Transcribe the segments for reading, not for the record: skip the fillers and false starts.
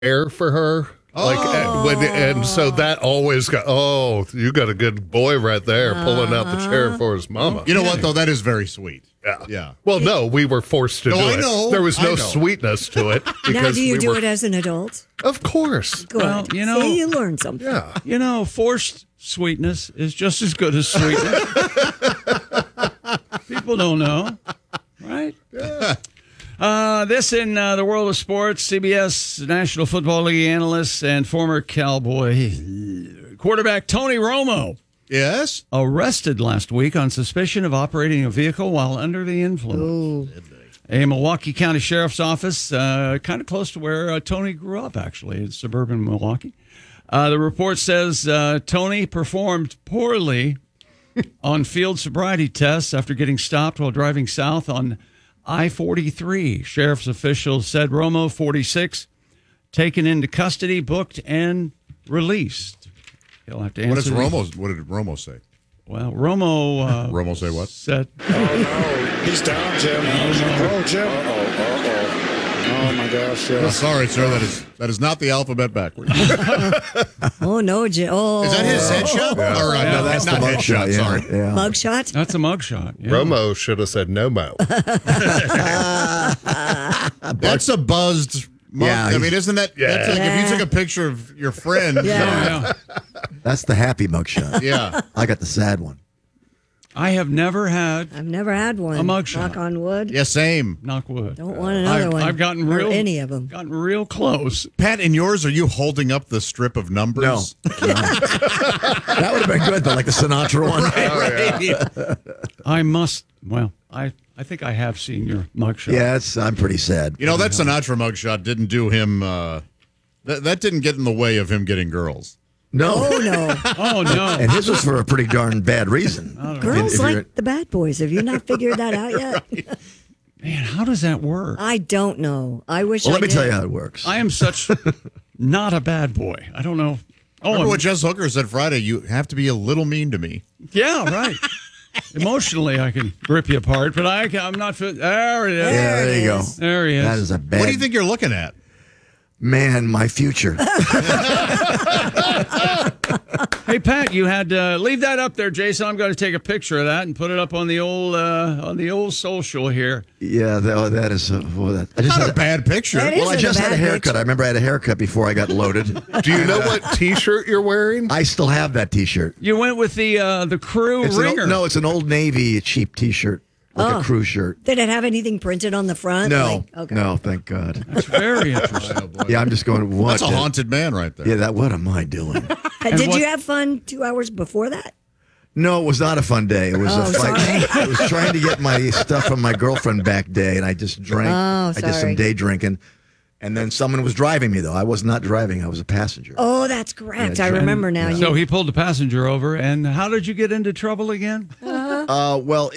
chair for her. And so that always you got a good boy right there pulling out the chair for his mama. You know what, though? That is very sweet. Yeah. Well, no, we were forced to do it. I know. There was no sweetness to it. Now, do you do it as an adult? Of course. Good. Well, See, you learn something. Yeah. Forced sweetness is just as good as sweetness. People don't know, right? Yeah. This in the world of sports, CBS National Football League analyst and former Cowboy quarterback Tony Romo. Yes? Arrested last week on suspicion of operating a vehicle while under the influence. Ooh. A Milwaukee County Sheriff's Office, kind of close to where Tony grew up, actually, in suburban Milwaukee. The report says Tony performed poorly on field sobriety tests after getting stopped while driving south on I-43. Sheriff's officials said Romo, 46, taken into custody, booked, and released. He'll have to answer. What did Romo say? Well, Romo... Romo say what? Said... Oh, no. He's down, Jim. Oh, Jim. Oh, my gosh. Yeah. Sorry, sir. That is not the alphabet backwards. Oh, no, Jim. Oh. Is that his headshot? No, that's not the mugshot. headshot. Sorry. Yeah. Mugshot? That's a mugshot. Yeah. Romo should have said no mo. That's a buzzed mug. Yeah, I mean, isn't that? That's like if you took a picture of your friend. Yeah. That's the happy mugshot. Yeah. I got the sad one. I have never had... I've never had one. A mugshot. Knock on wood. Yeah, same. Knock wood. Don't want another one. I've gotten or real... any of them. Gotten real close. Pat, in yours, are you holding up the strip of numbers? No. That would have been good, though, like the Sinatra one. I must... Well, I think I have seen your mugshot. Yeah, I'm pretty sad. You know, that Sinatra mugshot didn't do him... that didn't get in the way of him getting girls. No. Oh, no. Oh, no. And his was for a pretty darn bad reason. Girls If you're- like the bad boys. Have you not figured that out yet? Man, how does that work? I don't know. I wish Well, I let me did. tell you how it works. I am such not a bad boy. I don't know. Remember what Jess Hooker said Friday? You have to be a little mean to me. Yeah, right. Emotionally, I can rip you apart, but I'm not fit. There it is. Yeah, there you go. There he is. That is a bad... What do you think you're looking at? Man, my future. Hey, Pat, you had leave that up there, Jason. I'm going to take a picture of that and put it up on the old social here. Yeah, that is... I just Not had a bad picture. That Well, I isn't just a had a bad haircut. picture. I remember I had a haircut before I got loaded. Do you know what T-shirt you're wearing? I still have that T-shirt. You went with the crew It's ringer. no, it's an Old Navy cheap T-shirt, like a crew shirt. Did it have anything printed on the front? No, Like, okay. no, thank God. That's very interesting. Yeah, I'm just going. What? That's a haunted man right there. Yeah, what am I doing? Did what- you have fun 2 hours before that? No, it was not a fun day. It was a fight. sorry. I was trying to get my stuff from my girlfriend back day, and I just drank. Oh, I did some sorry. day drinking, and then someone was driving me though. I was not driving. I was a passenger. Oh, that's correct. Yeah, I remember now. So he pulled the passenger over, and how did you get into trouble again? Well,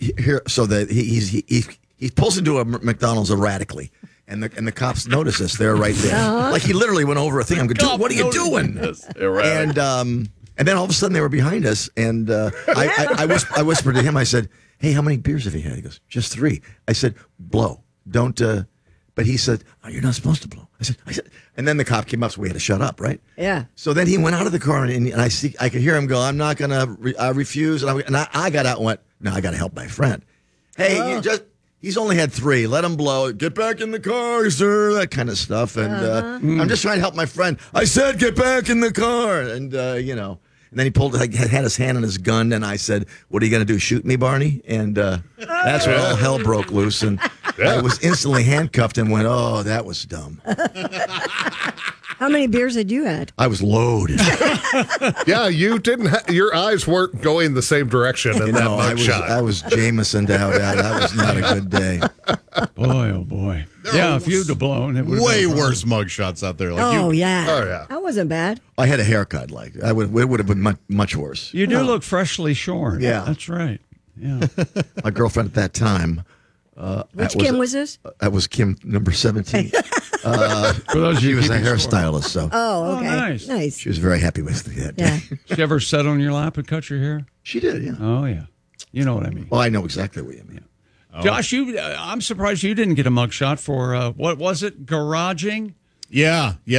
he pulls into a McDonald's erratically, and the cops notice us. They're right there. Like he literally went over a thing. I'm going, dude, what are you doing? And then all of a sudden they were behind us, and I whispered to him. I said, "Hey, how many beers have you had?" He goes, "Just 3." I said, "Blow, don't." But he said, "Oh, you're not supposed to blow." I said, and then the cop came up, so we had to shut up, right? Yeah. So then he went out of the car, and I could hear him go, "I'm not going to refuse." And I got out and went, "No, I got to help my friend." Hey, he's only had 3. Let him blow. Get back in the car, sir. That kind of stuff. And I'm just trying to help my friend. I said, get back in the car. And, And then he had his hand on his gun, and I said, "What are you going to do, shoot me, Barney?" And that's when all hell broke loose. And I was instantly handcuffed and went, "Oh, that was dumb." How many beers had you had? I was loaded. Yeah, you didn't. Your eyes weren't going the same direction in that mugshot. I was Jamesoned out. That was not a good day. Boy, oh boy. Yeah, if you'd have blown, it would have Way been a problem. worse mugshots out there. Yeah. Oh, yeah. That wasn't bad. I had a haircut. It would have been much worse. You do look freshly shorn. Yeah. That's right. Yeah. My girlfriend at that time. Which Kim was this? That was Kim, number 17. For those of She you was a keeping score. hairstylist, so Oh, okay. nice. Nice. she was very happy with that. Yeah. Did she ever sit on your lap and cut your hair? She did, yeah. Oh, yeah. You know what I mean. Well, I know exactly what you mean. Josh, I'm surprised you didn't get a mugshot for, what was it, garaging? Yeah, yeah.